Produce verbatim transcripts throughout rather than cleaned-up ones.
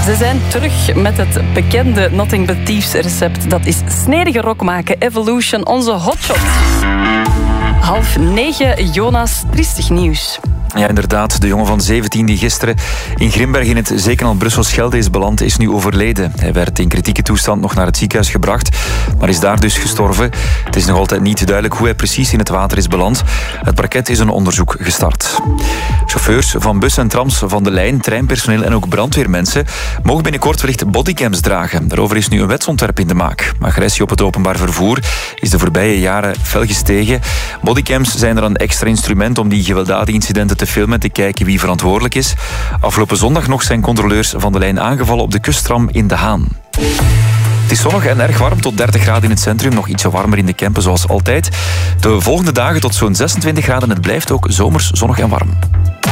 Ze zijn terug met het bekende Nothing But Thieves recept. Dat is snedige rock maken. Evolution, onze hotshot. Half negen, Jonas, triestig nieuws. Ja, inderdaad. De jongen van zeventien die gisteren in Grimberg in het zeekanal Brussel-Schelde is beland, is nu overleden. Hij werd in kritieke toestand nog naar het ziekenhuis gebracht, maar is daar dus gestorven. Het is nog altijd niet duidelijk hoe hij precies in het water is beland. Het parket is een onderzoek gestart. Chauffeurs van bussen en trams van de lijn, treinpersoneel en ook brandweermensen mogen binnenkort wellicht bodycams dragen. Daarover is nu een wetsontwerp in de maak. Agressie op het openbaar vervoer is de voorbije jaren fel gestegen. Bodycams zijn er een extra instrument om die gewelddadige incidenten te filmen en te kijken wie verantwoordelijk is. Afgelopen zondag nog zijn controleurs van de lijn aangevallen op de kusttram in De Haan. Het is zonnig en erg warm, tot dertig graden in het centrum. Nog ietsje warmer in de Kempen, zoals altijd. De volgende dagen tot zo'n zesentwintig graden. Het blijft ook zomers zonnig en warm.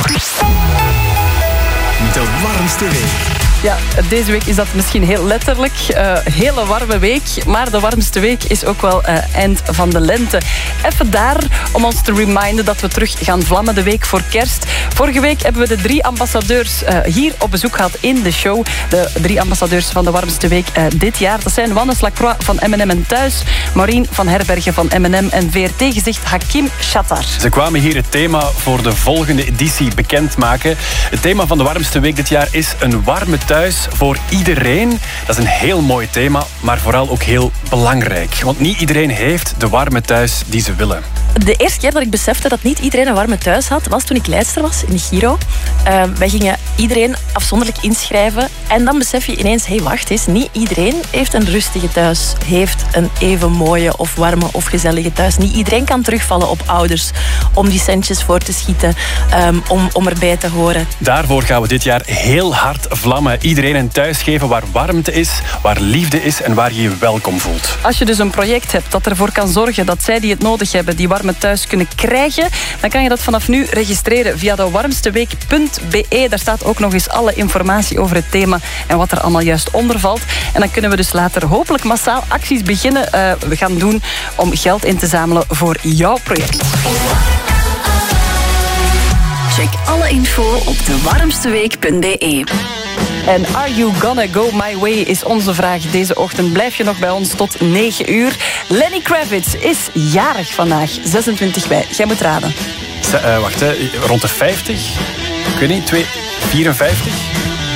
De warmste week. Ja, deze week is dat misschien heel letterlijk. Uh, hele warme week, maar de warmste week is ook wel uh, eind van de lente. Even daar om ons te reminden dat we terug gaan vlammen de week voor kerst. Vorige week hebben we de drie ambassadeurs uh, hier op bezoek gehad in de show. De drie ambassadeurs van de warmste week uh, dit jaar. Dat zijn Wannes Lacroix van M en M en Thuis, Maureen van Herbergen van M en M en V R T-gezicht Hakim Chattar. Ze kwamen hier het thema voor de volgende editie bekendmaken. Het thema van de warmste week dit jaar is een warme thuis voor iedereen. Dat is een heel mooi thema, maar vooral ook heel belangrijk. Want niet iedereen heeft de warme thuis die ze willen. De eerste keer dat ik besefte dat niet iedereen een warme thuis had, was toen ik leidster was in de Giro. Uh, wij gingen iedereen afzonderlijk inschrijven. En dan besef je ineens, hé, hey, wacht eens, niet iedereen heeft een rustige thuis. Heeft een even mooie of warme of gezellige thuis. Niet iedereen kan terugvallen op ouders om die centjes voor te schieten, um, om, om erbij te horen. Daarvoor gaan we dit jaar heel hard vlammen. Iedereen een thuis geven waar warmte is, waar liefde is en waar je je welkom voelt. Als je dus een project hebt dat ervoor kan zorgen dat zij die het nodig hebben, die warme thuis kunnen krijgen, dan kan je dat vanaf nu registreren via de warmsteweek punt b e. Daar staat ook nog eens alle informatie over het thema en wat er allemaal juist onder valt. En dan kunnen we dus later hopelijk massaal acties beginnen uh, we gaan doen om geld in te zamelen voor jouw project. Check alle info op de warmsteweek punt b e. En Are You Gonna Go My Way is onze vraag deze ochtend. Blijf je nog bij ons tot negen uur. Lenny Kravitz is jarig vandaag, zesentwintig mei. Jij moet raden. Z- uh, wacht, hè. Rond de vijftig? Ik weet niet, twee, vierenvijftig?